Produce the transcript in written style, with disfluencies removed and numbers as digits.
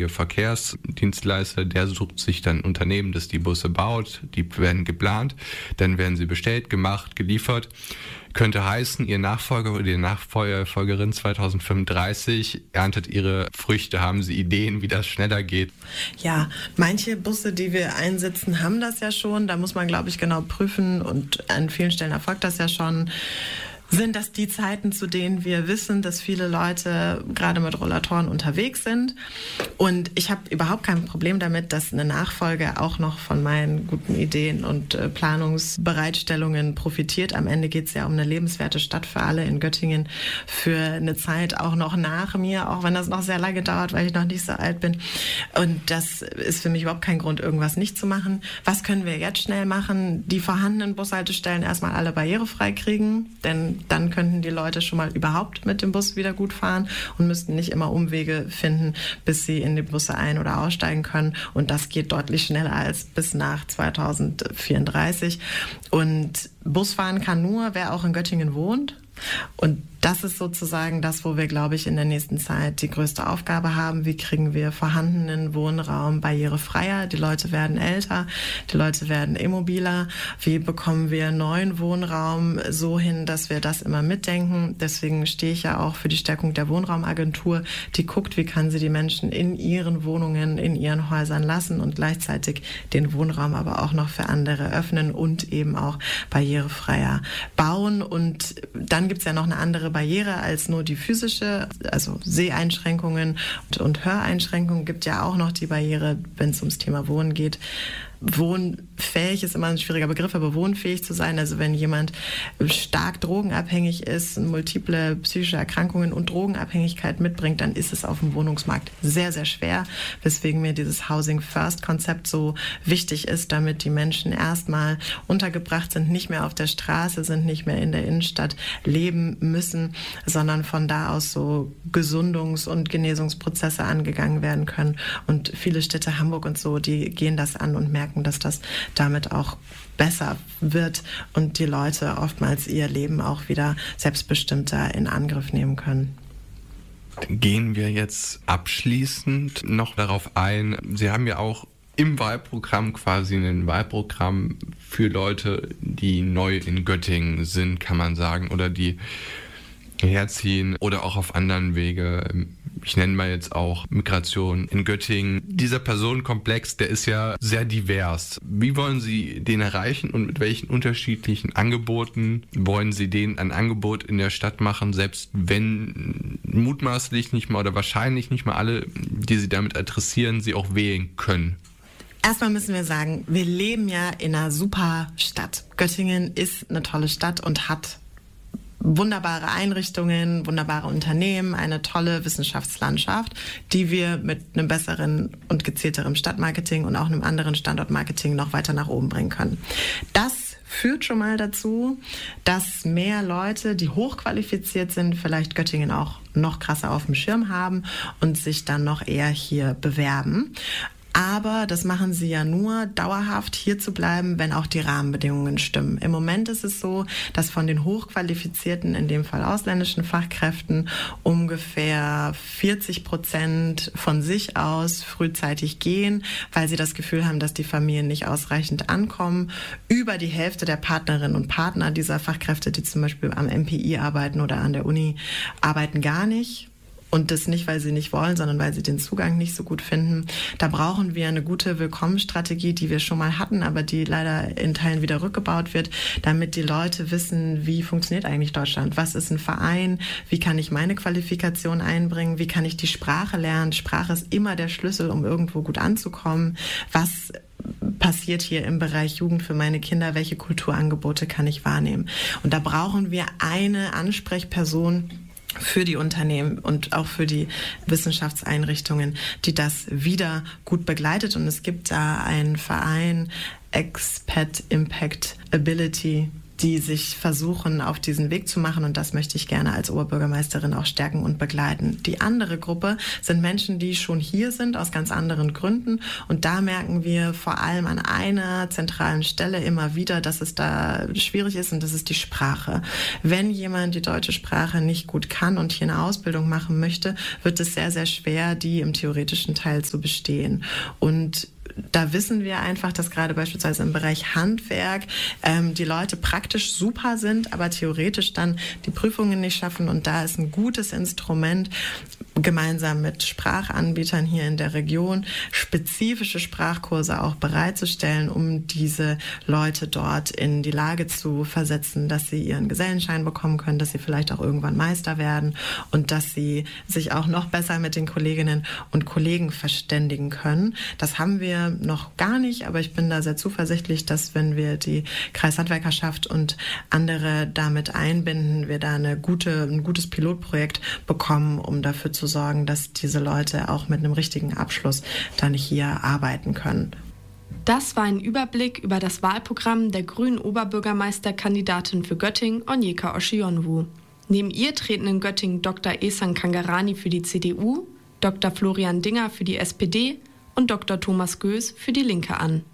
unabhängige Verkehrsdienstleister, der sucht sich dann ein Unternehmen, das die Busse baut, die werden geplant, dann werden sie bestellt, gemacht, geliefert. Könnte heißen, Ihr Nachfolger oder die Nachfolgerin 2035 erntet Ihre Früchte. Haben Sie Ideen, wie das schneller geht? Ja, manche Busse, die wir einsetzen, haben das ja schon. Da muss man, glaube ich, genau prüfen und an vielen Stellen erfolgt das ja schon. Sind das die Zeiten, zu denen wir wissen, dass viele Leute gerade mit Rollatoren unterwegs sind? Und ich habe überhaupt kein Problem damit, dass eine Nachfolge auch noch von meinen guten Ideen und Planungsbereitstellungen profitiert. Am Ende geht es ja um eine lebenswerte Stadt für alle in Göttingen für eine Zeit auch noch nach mir, auch wenn das noch sehr lange dauert, weil ich noch nicht so alt bin. Und das ist für mich überhaupt kein Grund, irgendwas nicht zu machen. Was können wir jetzt schnell machen? Die vorhandenen Bushaltestellen erstmal alle barrierefrei kriegen, denn dann könnten die Leute schon mal überhaupt mit dem Bus wieder gut fahren und müssten nicht immer Umwege finden, bis sie in die Busse ein- oder aussteigen können. Und das geht deutlich schneller als bis nach 2034. Und Busfahren kann nur, wer auch in Göttingen wohnt. Und das ist sozusagen das, wo wir, glaube ich, in der nächsten Zeit die größte Aufgabe haben. Wie kriegen wir vorhandenen Wohnraum barrierefreier? Die Leute werden älter, die Leute werden immobiler. Wie bekommen wir neuen Wohnraum so hin, dass wir das immer mitdenken? Deswegen stehe ich ja auch für die Stärkung der Wohnraumagentur, die guckt, wie kann sie die Menschen in ihren Wohnungen, in ihren Häusern lassen und gleichzeitig den Wohnraum aber auch noch für andere öffnen und eben auch barrierefreier bauen. Und dann gibt es ja noch eine andere Barriere als nur die physische, also Seheinschränkungen und Höreinschränkungen, gibt ja auch noch die Barriere, wenn es ums Thema Wohnen geht. Wohnfähig ist immer ein schwieriger Begriff, aber wohnfähig zu sein, also wenn jemand stark drogenabhängig ist, multiple psychische Erkrankungen und Drogenabhängigkeit mitbringt, dann ist es auf dem Wohnungsmarkt sehr, sehr schwer, weswegen mir dieses Housing-First-Konzept so wichtig ist, damit die Menschen erstmal untergebracht sind, nicht mehr auf der Straße sind, nicht mehr in der Innenstadt leben müssen, sondern von da aus so Gesundungs- und Genesungsprozesse angegangen werden können. Und viele Städte, Hamburg und so, die gehen das an und merken, dass das damit auch besser wird und die Leute oftmals ihr Leben auch wieder selbstbestimmter in Angriff nehmen können. Gehen wir jetzt abschließend noch darauf ein. Sie haben ja auch im Wahlprogramm quasi ein Wahlprogramm für Leute, die neu in Göttingen sind, kann man sagen, oder die herziehen oder auch auf anderen Wege. Ich nenne mal jetzt auch Migration in Göttingen. Dieser Personenkomplex, der ist ja sehr divers. Wie wollen Sie den erreichen und mit welchen unterschiedlichen Angeboten wollen Sie den ein Angebot in der Stadt machen, selbst wenn mutmaßlich nicht mal oder wahrscheinlich nicht mal alle, die Sie damit adressieren, Sie auch wählen können? Erstmal müssen wir sagen, wir leben ja in einer super Stadt. Göttingen ist eine tolle Stadt und hat wunderbare Einrichtungen, wunderbare Unternehmen, eine tolle Wissenschaftslandschaft, die wir mit einem besseren und gezielteren Stadtmarketing und auch einem anderen Standortmarketing noch weiter nach oben bringen können. Das führt schon mal dazu, dass mehr Leute, die hochqualifiziert sind, vielleicht Göttingen auch noch krasser auf dem Schirm haben und sich dann noch eher hier bewerben. Aber das machen sie ja nur dauerhaft hier zu bleiben, wenn auch die Rahmenbedingungen stimmen. Im Moment ist es so, dass von den hochqualifizierten, in dem Fall ausländischen Fachkräften, ungefähr 40% von sich aus frühzeitig gehen, weil sie das Gefühl haben, dass die Familien nicht ausreichend ankommen. Über die Hälfte der Partnerinnen und Partner dieser Fachkräfte, die zum Beispiel am MPI arbeiten oder an der Uni, arbeiten gar nicht. Und das nicht, weil sie nicht wollen, sondern weil sie den Zugang nicht so gut finden. Da brauchen wir eine gute Willkommensstrategie, die wir schon mal hatten, aber die leider in Teilen wieder rückgebaut wird, damit die Leute wissen, wie funktioniert eigentlich Deutschland? Was ist ein Verein? Wie kann ich meine Qualifikation einbringen? Wie kann ich die Sprache lernen? Sprache ist immer der Schlüssel, um irgendwo gut anzukommen. Was passiert hier im Bereich Jugend für meine Kinder? Welche Kulturangebote kann ich wahrnehmen? Und da brauchen wir eine Ansprechperson für die Unternehmen und auch für die Wissenschaftseinrichtungen, die das wieder gut begleitet. Und es gibt da einen Verein, Expat Impact Ability, die sich versuchen, auf diesen Weg zu machen. Und das möchte ich gerne als Oberbürgermeisterin auch stärken und begleiten. Die andere Gruppe sind Menschen, die schon hier sind, aus ganz anderen Gründen. Und da merken wir vor allem an einer zentralen Stelle immer wieder, dass es da schwierig ist, und das ist die Sprache. Wenn jemand die deutsche Sprache nicht gut kann und hier eine Ausbildung machen möchte, wird es sehr, sehr schwer, die im theoretischen Teil zu bestehen. Und da wissen wir einfach, dass gerade beispielsweise im Bereich Handwerk die Leute praktisch super sind, aber theoretisch dann die Prüfungen nicht schaffen. Und da ist ein gutes Instrument, gemeinsam mit Sprachanbietern hier in der Region spezifische Sprachkurse auch bereitzustellen, um diese Leute dort in die Lage zu versetzen, dass sie ihren Gesellenschein bekommen können, dass sie vielleicht auch irgendwann Meister werden und dass sie sich auch noch besser mit den Kolleginnen und Kollegen verständigen können. Das haben wir noch gar nicht, aber ich bin da sehr zuversichtlich, dass wenn wir die Kreishandwerkerschaft und andere damit einbinden, wir da ein gutes Pilotprojekt bekommen, um dafür zu sorgen, dass diese Leute auch mit einem richtigen Abschluss dann hier arbeiten können. Das war ein Überblick über das Wahlprogramm der grünen Oberbürgermeisterkandidatin für Göttingen, Onyeka Oshionwu. Neben ihr treten in Göttingen Dr. Ehsan Kangarani für die CDU, Dr. Florian Dinger für die SPD und Dr. Thomas Göß für die Linke an.